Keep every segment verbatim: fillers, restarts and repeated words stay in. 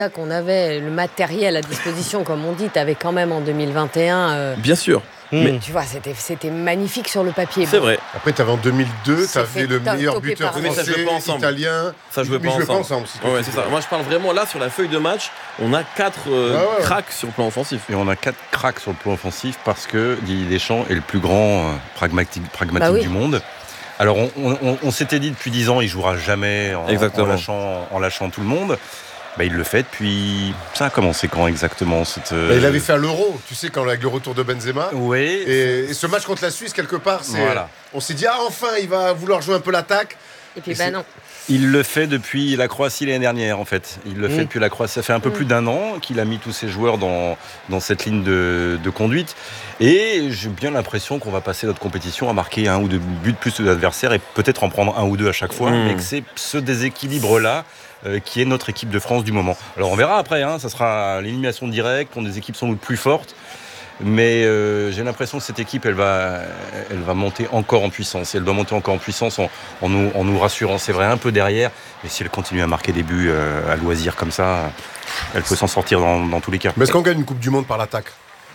qu'on avait le matériel à disposition, comme on dit, tu avais quand même en deux mille vingt et un. Euh, Bien sûr. Mmh. Mais tu vois, c'était, c'était magnifique sur le papier. C'est vrai. Après, tu avais en deux mille deux, tu avais le meilleur buteur mais ça français, pas ensemble. italien. Ça jouait mais pas jouait ensemble. Pas ensemble si ouais, c'est ça. Moi, je parle vraiment là sur la feuille de match. On a quatre euh, ah ouais. cracks sur le plan offensif. Et on a quatre cracks sur le plan offensif parce que Didier Deschamps est le plus grand euh, pragmatique, pragmatique bah oui. du monde. Alors, on, on, on s'était dit depuis dix ans, il jouera jamais en, en, lâchant, en lâchant tout le monde. Bah, il le fait depuis... Ça a commencé quand exactement cette... bah, Il avait fait à l'Euro, tu sais, quand avec le retour de Benzema. Oui. Et, et ce match contre la Suisse, quelque part, c'est... Voilà. On s'est dit, ah, enfin, il va vouloir jouer un peu l'attaque. Et puis, et bah c'est... non. Il le fait depuis la Croatie l'année dernière, en fait. Il le mmh. fait depuis la Croatie. Ça fait un peu mmh. plus d'un an qu'il a mis tous ses joueurs dans, dans cette ligne de, de conduite. Et j'ai bien l'impression qu'on va passer notre compétition à marquer un ou deux buts plus que l'adversaire et peut-être en prendre un ou deux à chaque fois. Mmh. Mais que c'est ce déséquilibre-là euh, qui est notre équipe de France du moment. Alors on verra après, hein, ça sera l'élimination directe, on a des équipes sans doute plus fortes. Mais euh, j'ai l'impression que cette équipe, elle va, elle va monter encore en puissance. Et elle doit monter encore en puissance en, en, nous, en nous rassurant. C'est vrai, un peu derrière. Mais si elle continue à marquer des buts euh, à loisir comme ça, elle peut s'en sortir dans, dans tous les cas. Mais est-ce qu'on gagne une Coupe du Monde par l'attaque ?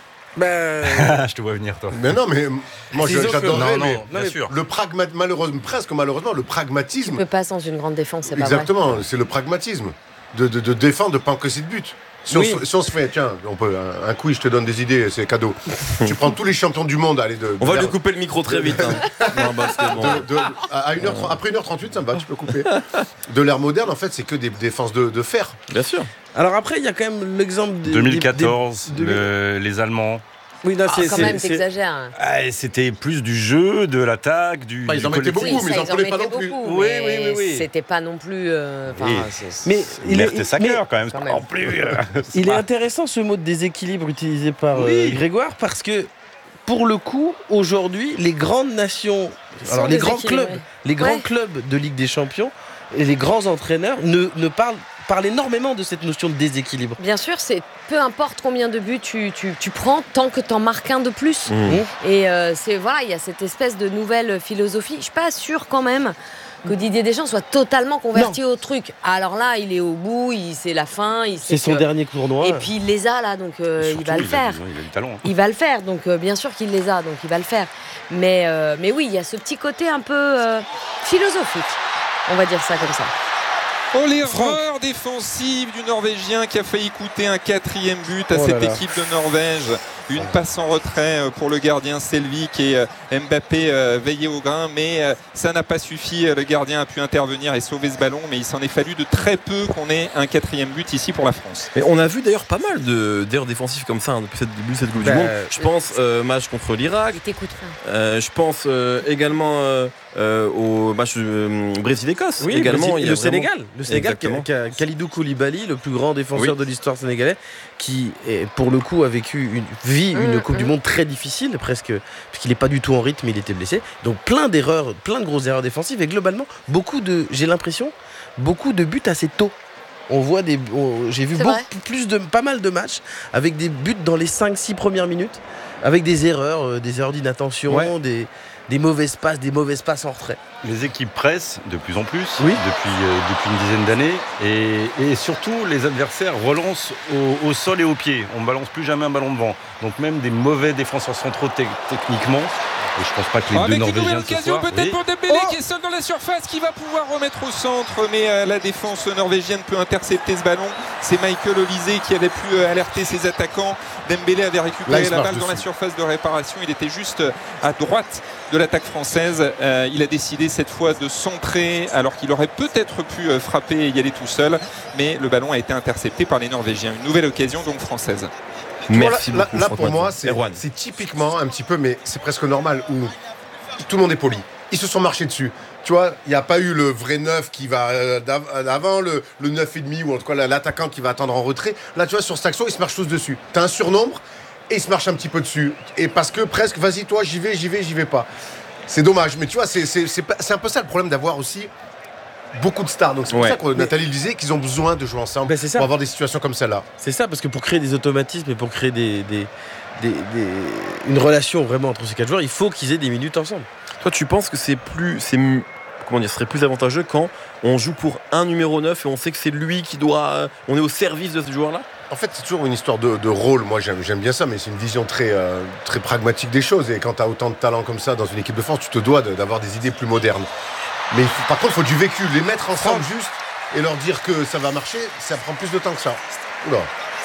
Ben... Je te vois venir, toi. Mais non, mais moi C'est j'adorerais. non, mais, non, bien mais sûr. Le pragma- malheureusement, presque malheureusement, le pragmatisme. Tu peux pas sans une grande défense, c'est pas vrai. Exactement, c'est le pragmatisme de, de, de défendre, de pas encaisser de but. Si, oui. on, si on se fait, tiens, on peut, un, un quiz, je te donne des idées, c'est cadeau. Tu prends tous les champions du monde, allez, de, de on va lui couper le micro très vite. Hein. Non, bah, bon. de, de, à une heure, après une heure trente-huit, ça me va, tu peux couper. De l'ère moderne, en fait, c'est que des défenses de, de fer. Bien sûr. Alors après, il y a quand même l'exemple de deux mille quatorze, des, des, le, les Allemands. Oui, non, c'est, ah, quand c'est, même, c'est... t'exagères. Hein. Ah, c'était plus du jeu, de l'attaque, du. Bah, ils en mettaient beaucoup, oui, mais ils en prenaient pas non plus. Beaucoup, oui, oui, oui, oui. C'était pas non plus. Euh, c'est, mais il est. C'était mais, quand même, quand même. En plus. Il pas... est intéressant ce mot de déséquilibre utilisé par oui. euh, Grégoire parce que pour le coup, aujourd'hui, les grandes nations, alors les grands clubs, les grands ouais. clubs de Ligue des Champions et les grands entraîneurs ne, ne parlent. parle énormément de cette notion de déséquilibre. Bien sûr, c'est peu importe combien de buts tu, tu, tu prends, tant que tu en marques un de plus. Mmh. Et euh, c'est, voilà, il y a cette espèce de nouvelle philosophie. Je ne suis pas sûre quand même que Didier Deschamps soit totalement converti non. au truc. Alors là, il est au bout, il, c'est la fin. Il c'est son que... dernier tournoi. Et puis il les a là, donc euh, surtout, il va le il faire. A, il, a du talent, hein. Il va le faire, donc euh, bien sûr qu'il les a, donc il va le faire. Mais, euh, mais oui, il y a ce petit côté un peu euh, philosophique. On va dire ça comme ça. Oh, l'erreur défensive du Norvégien qui a failli coûter un quatrième but à oh cette équipe de Norvège. Une passe en retrait pour le gardien Selvik et Mbappé veillait au grain, mais ça n'a pas suffi. Le gardien a pu intervenir et sauver ce ballon, mais il s'en est fallu de très peu qu'on ait un quatrième but ici pour la France. Et on a vu d'ailleurs pas mal de, d'erreurs défensives comme ça hein, depuis le début de cette Coupe bah, du Monde. Je pense euh, match contre l'Irak. Euh, je pense euh, également euh, euh, au match euh, Brésil-Écosse. Oui, également, Brésil, il y a le vraiment... Sénégal. Le Sénégal, Kalidou Koulibaly, le plus grand défenseur oui. de l'histoire sénégalaise, qui est, pour le coup a vécu une vie, une mmh, Coupe mmh. du Monde très difficile, presque, puisqu'il n'est pas du tout en rythme, il était blessé. Donc plein d'erreurs, plein de grosses erreurs défensives et globalement beaucoup de, j'ai l'impression, beaucoup de buts assez tôt. On voit des, on, j'ai vu beaucoup vrai. plus de, pas mal de matchs avec des buts dans les cinq six premières minutes, avec des erreurs, euh, des erreurs d'inattention, ouais. des des mauvaises passes, des mauvaises passes en retrait. Les équipes pressent de plus en plus oui. depuis, euh, depuis une dizaine d'années et, et surtout les adversaires relancent au, au sol et au pied. On ne balance plus jamais un ballon devant. Donc même des mauvais défenseurs centraux te- techniquement. Et je pense pas que les oh, deux Norvégiens ce soir... peut-être oui. pour Dembélé oh. qui est seul dans la surface, qui va pouvoir remettre au centre, mais euh, la défense norvégienne peut intercepter ce ballon. C'est Michael Olise qui avait pu euh, alerter ses attaquants. Dembélé avait récupéré Là, la balle dans dessus. la surface de réparation. Il était juste à droite de l'attaque française. Euh, il a décidé cette fois de centrer, alors qu'il aurait peut-être pu euh, frapper et y aller tout seul, mais le ballon a été intercepté par les Norvégiens. Une nouvelle occasion donc française. Merci vois, là, beaucoup, là, là pour moi, c'est, c'est typiquement un petit peu, mais c'est presque normal, où tout le monde est poli. Ils se sont marchés dessus. Tu vois, il n'y a pas eu le vrai neuf qui va euh, d'avant, le, le neuf et demi, ou en tout cas l'attaquant qui va attendre en retrait. Là, tu vois, sur cette action, ils se marchent tous dessus. Tu as un surnombre et ils se marchent un petit peu dessus. Et parce que presque, vas-y, toi, j'y vais, j'y vais, j'y vais pas. C'est dommage. Mais tu vois, c'est, c'est, c'est, c'est un peu ça le problème d'avoir aussi beaucoup de stars. Donc c'est pour ouais. ça que mais... Nathalie disait qu'ils ont besoin de jouer ensemble ben pour avoir des situations comme celle-là. C'est ça, parce que pour créer des automatismes et pour créer des, des, des, des... une relation vraiment entre ces quatre joueurs, il faut qu'ils aient des minutes ensemble. Toi, tu penses que c'est plus, c'est comment dire, ce serait plus avantageux quand on joue pour un numéro neuf et on sait que c'est lui qui doit. On est au service de ce joueur-là. En fait, c'est toujours une histoire de, de rôle. Moi, j'aime, j'aime bien ça, mais c'est une vision très, euh, très pragmatique des choses. Et quand tu as autant de talent comme ça dans une équipe de France, tu te dois de, d'avoir des idées plus modernes. Mais il faut, par contre, il faut du vécu. Les mettre ensemble juste et leur dire que ça va marcher, ça prend plus de temps que ça. Oula.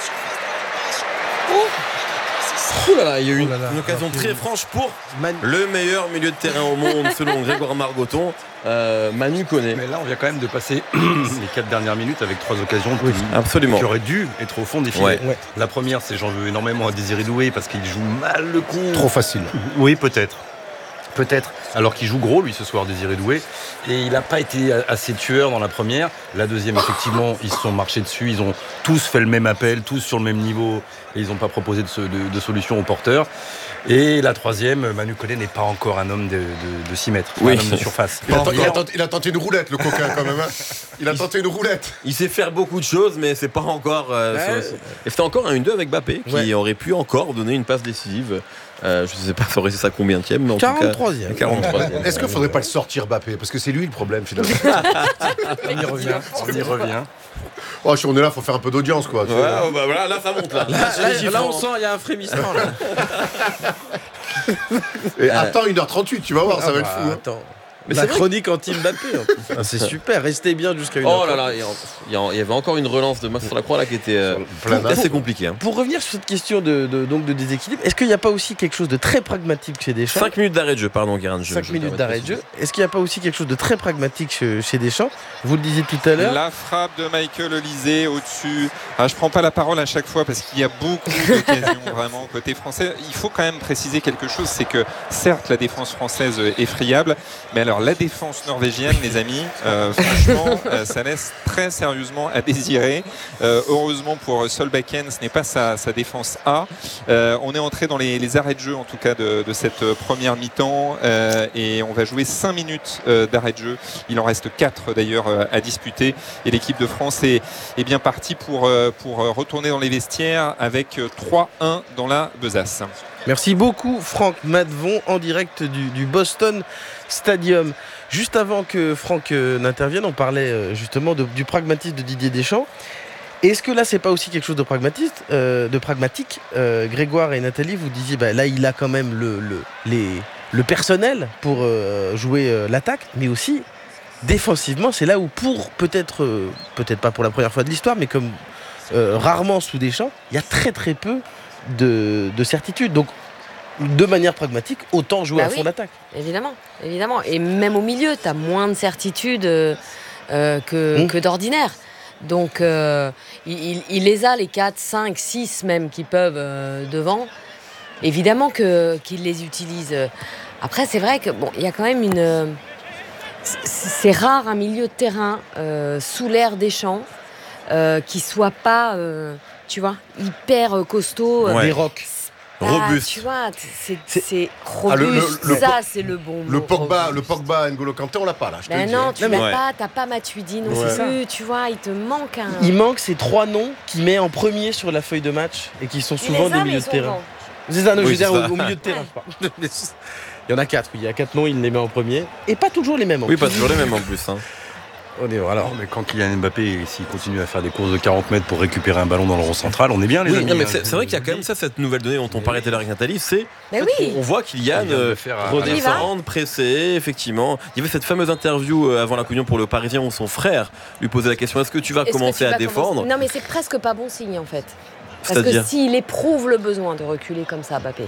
Oh là là, il y a eu une, une occasion très franche pour Man... le meilleur milieu de terrain au monde selon Grégoire Margoton, euh, Manu Koné. Mais là, on vient quand même de passer les quatre dernières minutes avec trois occasions oui, qui, absolument. qui auraient dû être au fond des filets. Ouais. Ouais. La première, c'est j'en veux énormément à Désiré Doué parce qu'il joue mal le coup. Trop facile. Oui, peut-être. Peut-être, alors qu'il joue gros lui ce soir, Désiré Doué, et il n'a pas été assez tueur dans la première. La deuxième, effectivement, ils se sont marchés dessus, ils ont tous fait le même appel, tous sur le même niveau, et ils n'ont pas proposé de, de, de solution aux porteurs. Et la troisième, Manu Koné n'est pas encore un homme de, de, de six mètres, oui. un homme de surface. Il a, tenté, il, a tenté, il a tenté une roulette, le coquin, quand même. Hein. Il a tenté une roulette. Il sait faire beaucoup de choses, mais c'est pas encore. Euh, ouais. sur, et c'était encore un un deux avec Mbappé, qui ouais. aurait pu encore donner une passe décisive. Euh, je ne sais pas, ça aurait été sa combienième, mais en quarante-troisième. tout cas, quarante-troisième. Est-ce qu'il ne faudrait pas le sortir, Mbappé? Parce que c'est lui le problème, finalement. On y revient. On y revient. Oh, si on est là, il faut faire un peu d'audience, quoi. Ouais, oh, bah, voilà, là, ça monte. Là, là, là, là, là on sent, il y a un frémissement. Là. Et euh... attends une heure trente-huit, tu vas voir, ah ça bah, va être fou. Hein. Attends. Mais la chronique anti-Mbappé, en plus. Ah, c'est super, restez bien jusqu'à une heure. Oh là là, il y avait encore une relance de Max sur la croix là qui était euh, assez compliquée. Hein. Pour revenir sur cette question de, de, donc de déséquilibre, est-ce qu'il n'y a pas aussi quelque chose de très pragmatique chez Deschamps? cinq minutes d'arrêt de jeu, pardon, Guérin. cinq minutes d'arrêt de jeu. Est-ce qu'il n'y a pas aussi quelque chose de très pragmatique chez, chez Deschamps? Vous le disiez tout à l'heure. La frappe de Michael Olysée au-dessus. Ah, je ne prends pas la parole à chaque fois parce qu'il y a beaucoup d'occasions vraiment côté français. Il faut quand même préciser quelque chose, c'est que certes la défense française est friable, mais alors la défense norvégienne, les amis, euh, franchement, euh, ça laisse très sérieusement à désirer. Euh, heureusement pour Solbakken, ce n'est pas sa, sa défense A. Euh, on est entré dans les, les arrêts de jeu, en tout cas, de, de cette première mi-temps, euh, et on va jouer cinq minutes euh, d'arrêt de jeu. Il en reste quatre d'ailleurs euh, à disputer, et l'équipe de France est, est bien partie pour, euh, pour retourner dans les vestiaires avec trois un dans la besace. Merci beaucoup Franck Madvon en direct du, du Boston Stadium. Juste avant que Franck euh, n'intervienne, on parlait euh, justement de, du pragmatisme de Didier Deschamps. Est-ce que là, c'est pas aussi quelque chose de pragmatiste, euh, de pragmatique euh, Grégoire et Nathalie, vous disiez, bah, là, il a quand même le, le, les, le personnel pour euh, jouer euh, l'attaque, mais aussi défensivement, c'est là où pour peut-être, euh, peut-être pas pour la première fois de l'histoire, mais comme euh, rarement sous Deschamps, il y a très très peu de, de certitude. Donc, de manière pragmatique, autant jouer bah à oui, fond d'attaque. Évidemment, évidemment. Et même au milieu, tu as moins de certitude euh, que, mmh. que d'ordinaire. Donc, euh, il, il les a, les quatre, cinq, six même qui peuvent euh, devant. Évidemment que, qu'il les utilise. Après, c'est vrai qu'il bon, y a quand même une... Euh, c'est rare un milieu de terrain euh, sous l'air Deschamps euh, qui soit pas, euh, tu vois, hyper costaud. Ouais. Des rocs. Ah, robuste. Tu vois, c'est, c'est robuste. Ah, le, le, le, ça, le, c'est le bon le mot. Pogba, le Pogba, N'Golo Kanté, on l'a pas là. Je ben te non, dis. tu l'as ouais. pas. T'as pas Matuidi non ouais. plus. Tu vois, il te manque un. Il manque ces trois noms qu'il met en premier sur la feuille de match et qui sont souvent des milieux de terrain. C'est ça, non, oui, je veux dire au, au milieu de terrain. Ouais. Il y en a quatre. Il y a quatre noms, il les met en premier et pas toujours les mêmes. En oui, plus. pas toujours les mêmes en plus. Hein. On est, alors, mais quand Kylian Mbappé, s'il continue à faire des courses de quarante mètres pour récupérer un ballon dans le rond central, on est bien les oui, amis. Non, mais c'est, c'est vrai qu'il y a quand même ça, cette nouvelle donnée dont on parlait tout à l'heure avec Nathalie, c'est mais oui. on voit Kylian euh, redescendre, presser, effectivement. Il y avait cette fameuse interview avant la Couillon pour le Parisien où son frère lui posait la question, est-ce que tu vas est-ce commencer tu vas à défendre commencer... Non mais c'est presque pas bon signe en fait. Parce C'est-à-dire que s'il éprouve le besoin de reculer comme ça, Mbappé,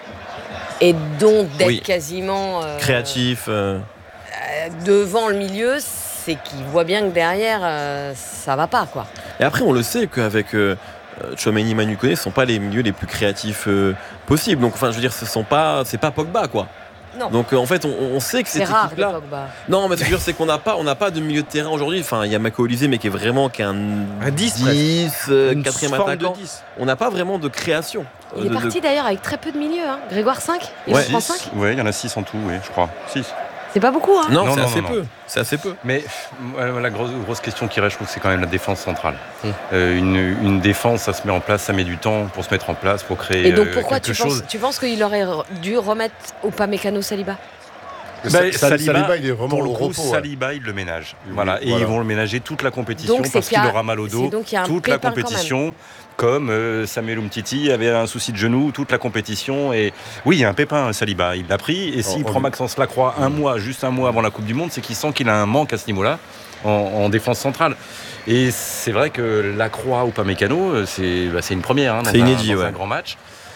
et donc d'être oui. quasiment euh, créatif euh... euh, devant le milieu, c'est qu'il voit bien que derrière, euh, ça va pas, quoi. Et après, on le sait qu'avec euh, Tchouaméni, Manu Koné, ce ne sont pas les milieux les plus créatifs euh, possibles. Donc, enfin, je veux dire, ce sont pas, c'est pas Pogba, quoi. Non. Donc, euh, en fait, on, on sait que c'est cette rare équipe-là. de Pogba. Non, mais ce que je veux dire, c'est qu'on n'a pas, on n'a pas de milieu de terrain aujourd'hui. Enfin, il y a Michael Olysée, mais qui est vraiment qu'un un dix, euh, quatrième attaquant. On n'a pas vraiment de création. Il est de, parti de... d'ailleurs avec très peu de milieux. Hein. Grégoire cinq. Il ouais. prend cinq. Oui, il y en a six en tout, oui, je crois. six. C'est pas beaucoup, hein. Non, non, c'est, non, assez non, peu. non. c'est assez peu. Mais euh, la grosse, grosse question qui reste, je trouve, c'est quand même la défense centrale. Mmh. Euh, une, une défense, ça se met en place, ça met du temps pour se mettre en place, pour créer Et donc pourquoi euh, quelque tu chose. Penses, tu penses qu'il aurait dû remettre Upamecano Saliba ? Bah, Saliba, Saliba, il est vraiment pour le coup, repos, Saliba, ouais. il le ménage. Voilà. Et voilà. Ils vont le ménager toute la compétition donc, parce qu'il a, aura mal au dos. Toute la compétition. Comme euh, Samuel Umtiti avait un souci de genou toute la compétition. Et oui, il y a un pépin, Saliba. Il l'a pris. Et s'il oh, prend Maxence Lacroix un mois, juste un mois avant la Coupe du Monde, c'est qu'il sent qu'il a un manque à ce niveau-là en, en défense centrale. Et c'est vrai que Lacroix ou Upamecano, c'est, bah, c'est une première hein, dans, c'est un, inédit, dans ouais. un grand match.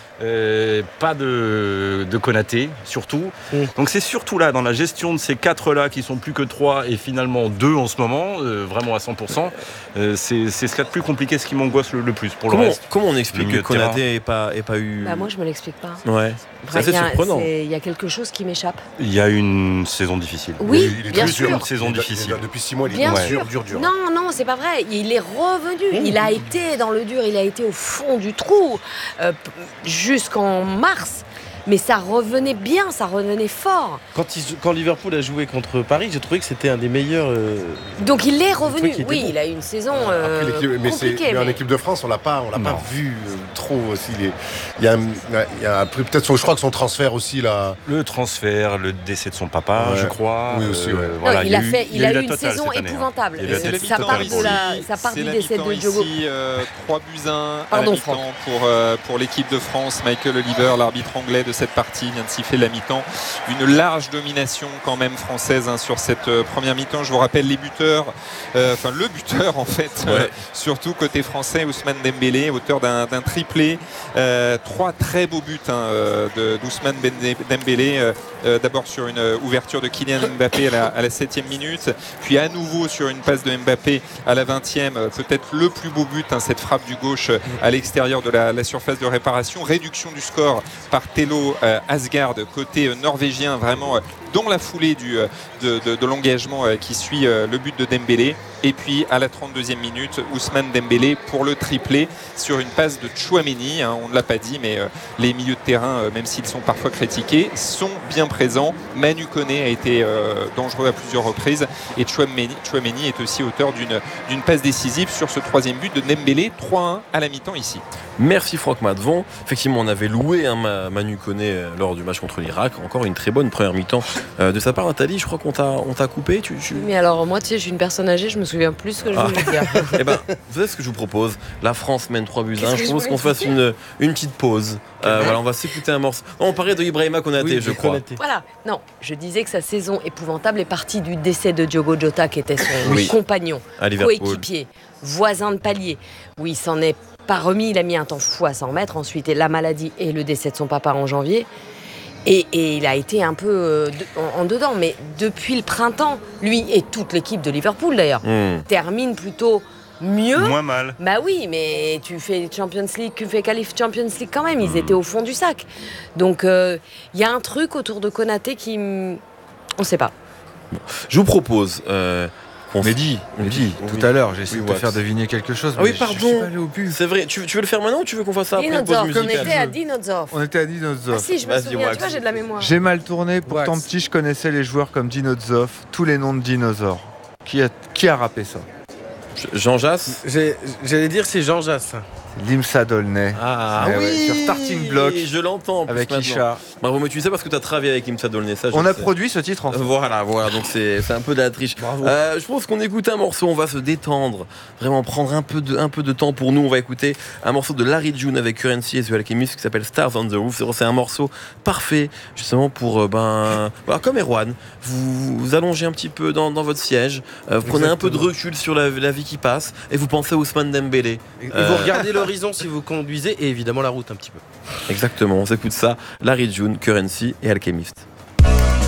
Euh, pas de, de Konaté surtout mmh. donc c'est surtout là dans la gestion de ces quatre là qui sont plus que trois et finalement deux en ce moment euh, vraiment à cent pour cent euh, c'est, c'est ce qu'il y a de plus compliqué, ce qui m'angoisse le, le plus pour comment, le reste. Comment on explique que Konaté n'ait pas, pas eu bah moi je me l'explique pas ouais. C'est assez surprenant. Il y a quelque chose qui m'échappe. Il y a une saison difficile. Oui, il est bien sûr. Une saison difficile. Il, depuis six mois, il est bien dur, sûr. dur, dur. Non, non, c'est pas vrai. Il est revenu. Mmh. Il a été dans le dur. Il a été au fond du trou euh, jusqu'en mars. Mais ça revenait bien, ça revenait fort. Quand, il, quand Liverpool a joué contre Paris, j'ai trouvé que c'était un des meilleurs. Euh, Donc il est revenu. Oui, bon. Il a eu une saison euh, Après, mais compliquée. C'est, mais, mais en équipe de France, on l'a pas, on l'a pas vu euh, trop aussi. Les, il y a, il y a peut-être, son, je crois que son transfert aussi là. Le transfert, le décès de son papa, ouais. je crois. Oui aussi. Ouais. Euh, voilà, non, il, il a fait, il, il a eu, eu une saison épouvantable. Hein. C'est ça part de la, ça part du décès de Diogo. trois buts à un à la mi-temps pour pour l'équipe de France. Michael Oliver, l'arbitre anglais de cette partie, vient de siffler la mi-temps. Une large domination quand même française hein, sur cette euh, première mi-temps. Je vous rappelle les buteurs, euh, enfin le buteur en fait, ouais. euh, surtout côté français, Ousmane Dembélé, auteur d'un, d'un triplé. Euh, trois très beaux buts hein, de, d'Ousmane Dembélé. Euh, euh, d'abord sur une ouverture de Kylian Mbappé à la, à la septième minute, puis à nouveau sur une passe de Mbappé à la vingtième. Peut-être le plus beau but, hein, cette frappe du gauche à l'extérieur de la, la surface de réparation. Réduction du score par Thelo euh, Asgard côté norvégien, vraiment dans la foulée du, de, de, de l'engagement qui suit le but de Dembélé. Et puis à la trente-deuxième minute, Ousmane Dembélé pour le triplé sur une passe de Tchouaméni. Hein, on ne l'a pas dit, mais euh, les milieux de terrain, euh, même s'ils sont parfois critiqués, sont bien présents. Manu Koné a été euh, dangereux à plusieurs reprises. Et Tchouaméni, Tchouaméni est aussi auteur d'une, d'une passe décisive sur ce troisième but de Dembélé. trois à un à la mi-temps ici. Merci Franck Matvon. Effectivement, on avait loué hein, Manu Koné lors du match contre l'Irak. Encore une très bonne première mi-temps euh, de sa part. Nathalie, je crois qu'on t'a, on t'a coupé. Tu, tu... Mais alors, moi, tu sais, je suis une personne âgée, je me souviens plus ce que je voulais ah. dire. Eh ben, vous savez ce que je vous propose ? La France mène trois buts à un. Je propose qu'on se fasse une, une petite pause. Euh, voilà, on va s'écouter un morceau. Non, on parlait de Ibrahima Konaté, oui, je crois. Konaté. Voilà. Non, je disais que sa saison épouvantable est partie du décès de Diogo Jota, qui était son oui. compagnon, coéquipier, voisin de palier. Oui, il s'en est pas remis. Il a mis un temps fou à s'en remettre. Ensuite, la maladie et le décès de son papa en janvier. Et, et il a été un peu euh, de, en, en dedans. Mais depuis le printemps, lui et toute l'équipe de Liverpool d'ailleurs, mmh. termine plutôt mieux. Moins mal. Bah oui, mais tu fais Champions League, tu fais qualif Champions League quand même. Ils mmh. étaient au fond du sac. Donc il euh, y a un truc autour de Konaté qui... On ne sait pas. Bon. Je vous propose... Euh Mehdi, Mehdi, tout oui. à l'heure, j'ai essayé oui, de te faire deviner quelque chose. Ah oui, pardon. Je suis pas allé au but. C'est vrai. Tu, tu veux le faire maintenant ou tu veux qu'on fasse ça après pause musicale ? On était à Dinozov. On était à Dinozov. Ah si, je me Vas-y, souviens. Tu vois, j'ai de la mémoire. J'ai mal tourné. Pourtant petit, je connaissais les joueurs comme Dinozov, tous les noms de dinosaures. Qui a, qui a rappé ça ? Jean Jass. J'ai, J'allais dire c'est Jean Jass. Limsa Dolnay. Ah oui, ouais, sur Starting Block. Je l'entends. Avec Isha. Bravo, mais tu sais parce que tu as travaillé avec Limsa Dolnay. Ça, on a sais. produit ce titre en fait. Voilà, voilà. Donc c'est, c'est un peu de la triche. Bravo. Euh, je pense qu'on écoute un morceau. On va se détendre. Vraiment prendre un peu de, un peu de temps pour nous. On va écouter un morceau de Larry June avec Currency et The Alchemist qui s'appelle Stars on the Roof. C'est un morceau parfait justement pour ben voilà, comme Erwan. Vous, vous allongez un petit peu dans, dans votre siège. Euh, vous prenez Exactement. un peu de recul sur la, la vie qui passe et vous pensez à Ousmane Dembélé. Et euh... vous regardez l'horizon si vous conduisez et évidemment la route un petit peu. Exactement, on s'écoute ça. Larry June, Currency et Alchemist.